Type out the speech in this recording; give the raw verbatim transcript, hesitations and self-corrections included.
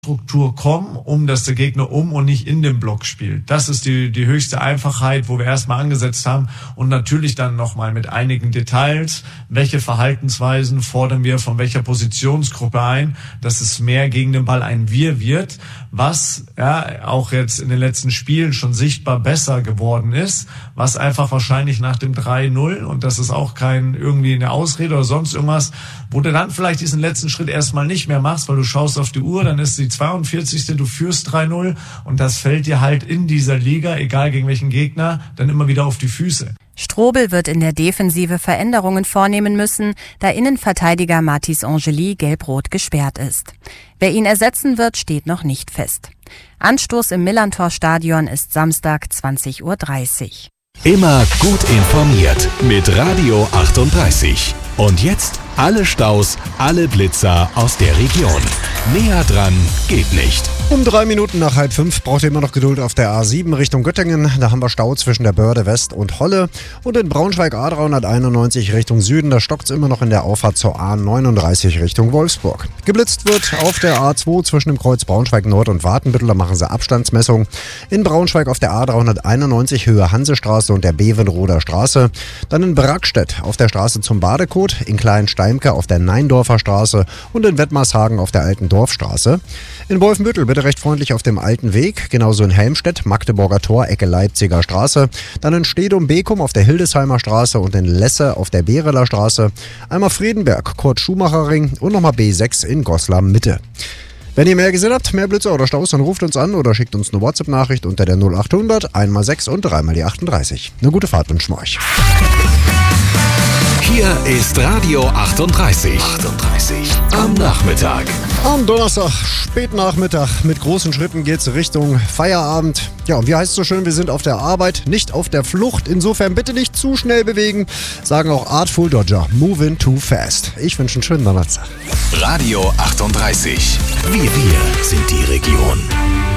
Struktur kommen, um dass der Gegner um und nicht in dem Block spielt. Das ist die die höchste Einfachheit, wo wir erstmal angesetzt haben und natürlich dann nochmal mit einigen Details, welche Verhaltensweisen fordern wir von welcher Positionsgruppe ein, dass es mehr gegen den Ball ein Wir wird, was ja auch jetzt in den letzten Spielen schon sichtbar besser geworden ist, was einfach wahrscheinlich nach dem drei null, und das ist auch kein irgendwie eine Ausrede oder sonst irgendwas, wo du dann vielleicht diesen letzten Schritt erstmal nicht mehr machst, weil du schaust auf die Uhr, dann ist die zweiundvierzigste Du führst drei null und das fällt dir halt in dieser Liga, egal gegen welchen Gegner, dann immer wieder auf die Füße. Strobel wird in der Defensive Veränderungen vornehmen müssen, da Innenverteidiger Mathis Angeli gelb-rot gesperrt ist. Wer ihn ersetzen wird, steht noch nicht fest. Anstoß im Millerntor-Stadion ist Samstag zwanzig Uhr dreißig. Immer gut informiert mit Radio achtunddreißig. Und jetzt alle Staus, alle Blitzer aus der Region. Näher dran geht nicht. Um drei Minuten nach halb fünf braucht ihr immer noch Geduld auf der A sieben Richtung Göttingen. Da haben wir Stau zwischen der Börde West und Holle. Und in Braunschweig A dreihunderteinundneunzig Richtung Süden, da stockt es immer noch in der Auffahrt zur A neununddreißig Richtung Wolfsburg. Geblitzt wird auf der A zwei zwischen dem Kreuz Braunschweig Nord und Watenbüttel. Da machen sie Abstandsmessung. In Braunschweig auf der A dreihunderteinundneunzig Höhe Hansestraße und der Bevenroder Straße. Dann in Brackstedt auf der Straße zum Badekot, in Kleinsteimke auf der Neindorfer Straße und in Wettmarshagen auf der Alten Dorfstraße. In Wolfenbüttel bitte recht freundlich auf dem Alten Weg, genauso in Helmstedt, Magdeburger Tor, Ecke Leipziger Straße. Dann in Stedum-Bekum auf der Hildesheimer Straße und in Lesse auf der Bereler Straße. Einmal Friedenberg, Kurt-Schumacher-Ring und nochmal B sechs in Goslar Mitte. Wenn ihr mehr gesehen habt, mehr Blitzer oder Staus, dann ruft uns an oder schickt uns eine WhatsApp-Nachricht unter der null achthundert, einmal sechs und dreimal die achtunddreißig. Eine gute Fahrt wünschen wir euch. Hier ist Radio achtunddreißig. achtunddreißig am Nachmittag. Am Donnerstag, Spätnachmittag, mit großen Schritten geht's Richtung Feierabend. Ja, und wie heißt es so schön, wir sind auf der Arbeit, nicht auf der Flucht. Insofern bitte nicht zu schnell bewegen, sagen auch Artful Dodger. Moving too fast. Ich wünsche einen schönen Donnerstag. Radio achtunddreißig. Wir, wir sind die Region.